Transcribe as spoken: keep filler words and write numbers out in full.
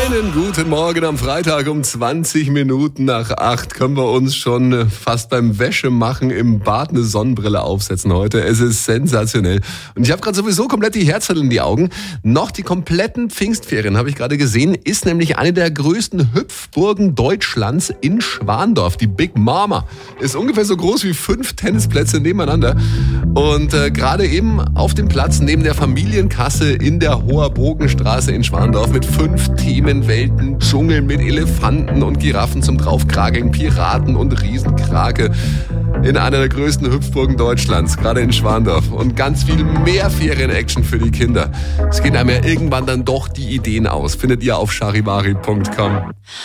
Einen guten Morgen am Freitag um zwanzig Minuten nach acht können wir uns schon fast beim Wäschemachen im Bad eine Sonnenbrille aufsetzen heute. Es ist sensationell. Und ich habe gerade sowieso komplett die Herzchen in die Augen. Noch die kompletten Pfingstferien, habe ich gerade gesehen, ist nämlich eine der größten Hüpfburgen Deutschlands in Schwandorf. Die Big Mama ist ungefähr so groß wie fünf Tennisplätze nebeneinander. Und äh, gerade eben auf dem Platz neben der Familienkasse in der Hoher-Bogenstraße in Schwandorf mit fünf Themenwelten, Dschungel mit Elefanten und Giraffen zum Draufkrageln, Piraten und Riesenkrake in einer der größten Hüpfburgen Deutschlands, gerade in Schwandorf. Und ganz viel mehr Ferien-Action für die Kinder. Es gehen einem ja irgendwann dann doch die Ideen aus. Findet ihr auf charivari punkt com.